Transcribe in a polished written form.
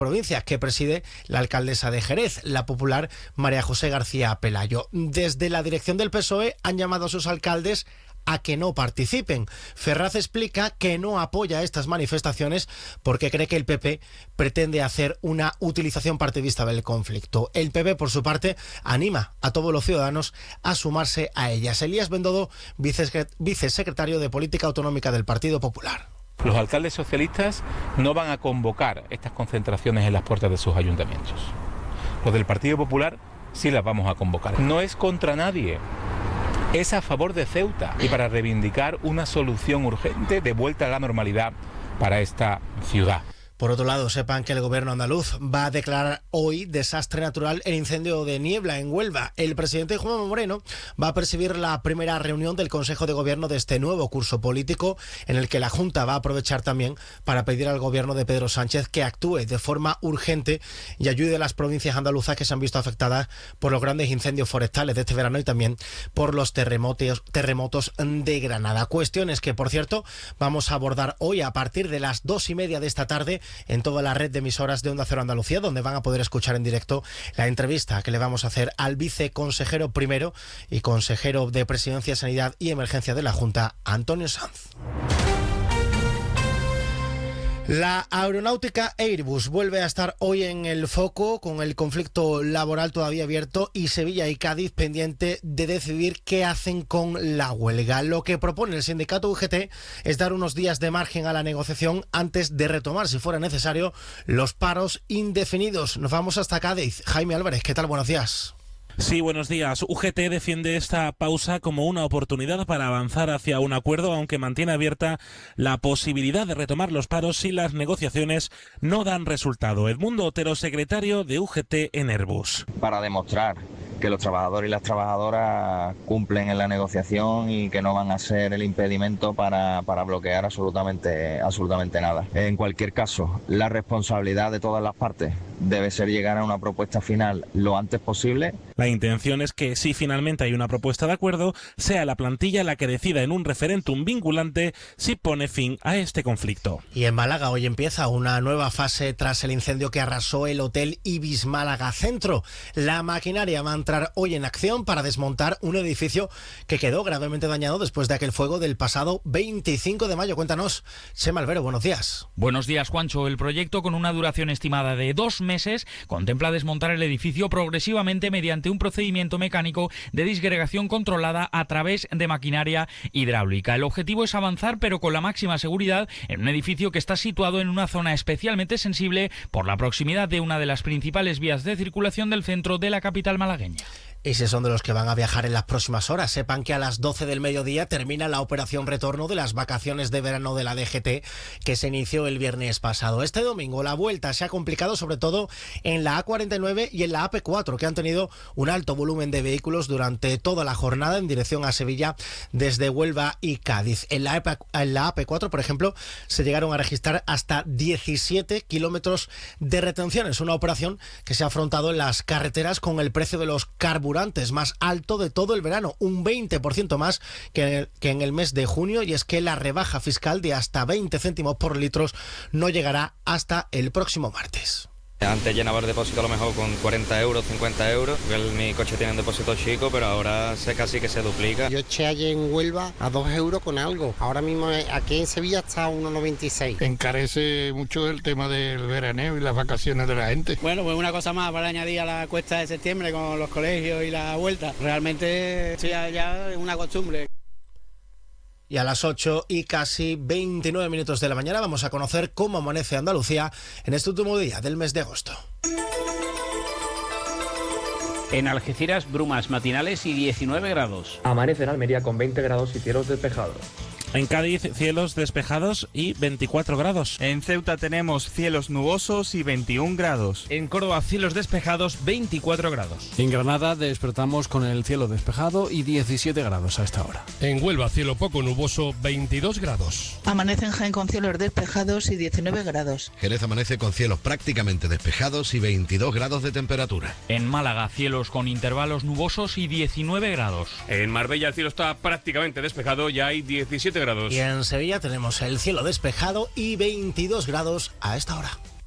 provincia que preside la alcaldesa de Jerez, la popular María José García Pelayo. Desde la dirección del PSOE han llamado a sus alcaldes a que no participen. Ferraz explica que no apoya estas manifestaciones porque cree que el PP pretende hacer una utilización partidista del conflicto. El PP, por su parte, anima a todos los ciudadanos a sumarse a ellas. Elías Bendodo, vicesecretario de Política Autonómica del Partido Popular. Los alcaldes socialistas no van a convocar estas concentraciones en las puertas de sus ayuntamientos. Los del Partido Popular sí las vamos a convocar. No es contra nadie, es a favor de Ceuta y para reivindicar una solución urgente de vuelta a la normalidad para esta ciudad. Por otro lado, sepan que el gobierno andaluz va a declarar hoy desastre natural el incendio de Niebla en Huelva. El presidente Juanma Moreno va a presidir la primera reunión del Consejo de Gobierno de este nuevo curso político, en el que la Junta va a aprovechar también para pedir al gobierno de Pedro Sánchez que actúe de forma urgente y ayude a las provincias andaluzas que se han visto afectadas por los grandes incendios forestales de este verano y también por los terremotos de Granada. Cuestiones que, por cierto, vamos a abordar hoy a partir de las 2:30 de esta tarde en toda la red de emisoras de Onda Cero Andalucía, donde van a poder escuchar en directo la entrevista que le vamos a hacer al viceconsejero primero y consejero de Presidencia, Sanidad y Emergencia de la Junta, Antonio Sanz. La aeronáutica Airbus vuelve a estar hoy en el foco con el conflicto laboral todavía abierto y Sevilla y Cádiz pendiente de decidir qué hacen con la huelga. Lo que propone el sindicato UGT es dar unos días de margen a la negociación antes de retomar, si fuera necesario, los paros indefinidos. Nos vamos hasta Cádiz. Jaime Álvarez, ¿qué tal? Buenos días. Sí, buenos días. UGT defiende esta pausa como una oportunidad para avanzar hacia un acuerdo, aunque mantiene abierta la posibilidad de retomar los paros si las negociaciones no dan resultado. Edmundo Otero, secretario de UGT en Airbus. Para demostrar que los trabajadores y las trabajadoras cumplen en la negociación y que no van a ser el impedimento para bloquear absolutamente nada. En cualquier caso, la responsabilidad de todas las partes debe ser llegar a una propuesta final lo antes posible. La intención es que, si finalmente hay una propuesta de acuerdo, sea la plantilla la que decida en un referéndum vinculante si pone fin a este conflicto. Y en Málaga hoy empieza una nueva fase tras el incendio que arrasó el Hotel Ibis Málaga Centro. La maquinaria va a entrar hoy en acción para desmontar un edificio que quedó gravemente dañado después de aquel fuego del pasado 25 de mayo. Cuéntanos, Chema Albero, buenos días. Buenos días, Juancho. El proyecto, con una duración estimada de 2 meses, contempla desmontar el edificio progresivamente mediante un procedimiento mecánico de disgregación controlada a través de maquinaria hidráulica. El objetivo es avanzar, pero con la máxima seguridad, en un edificio que está situado en una zona especialmente sensible por la proximidad de una de las principales vías de circulación del centro de la capital malagueña. Y si son de los que van a viajar en las próximas horas, sepan que a las 12 del mediodía termina la operación retorno de las vacaciones de verano de la DGT que se inició el viernes pasado. Este domingo la vuelta se ha complicado sobre todo en la A49 y en la AP4, que han tenido un alto volumen de vehículos durante toda la jornada en dirección a Sevilla desde Huelva y Cádiz. En la AP4, por ejemplo, se llegaron a registrar hasta 17 kilómetros de retención. Es una operación que se ha afrontado en las carreteras con el precio de los carburantes más alto de todo el verano, un 20% más que en el mes de junio, y es que la rebaja fiscal de hasta 20 céntimos por litro no llegará hasta el próximo martes. Antes llenaba el depósito a lo mejor con 40 euros, 50 euros. Mi coche tiene un depósito chico, pero ahora casi que se duplica. Yo eché ayer en Huelva a 2 euros con algo. Ahora mismo aquí en Sevilla está a 1,96. Encarece mucho el tema del veraneo y las vacaciones de la gente. Bueno, pues una cosa más para añadir a la cuesta de septiembre con los colegios y la vuelta. Realmente ya es una costumbre. Y a las 8 y casi 29 minutos de la mañana vamos a conocer cómo amanece Andalucía en este último día del mes de agosto. En Algeciras, brumas matinales y 19 grados. Amanece en Almería con 20 grados y cielos despejados. En Cádiz, cielos despejados y 24 grados. En Ceuta tenemos cielos nubosos y 21 grados. En Córdoba, cielos despejados, 24 grados. En Granada despertamos con el cielo despejado y 17 grados a esta hora. En Huelva, cielo poco nuboso, 22 grados. Amanece en Jaén con cielos despejados y 19 grados. Jerez amanece con cielos prácticamente despejados y 22 grados de temperatura. En Málaga, cielos con intervalos nubosos y 19 grados. En Marbella el cielo está prácticamente despejado y hay 17 grados. Y en Sevilla tenemos el cielo despejado y 22 grados a esta hora.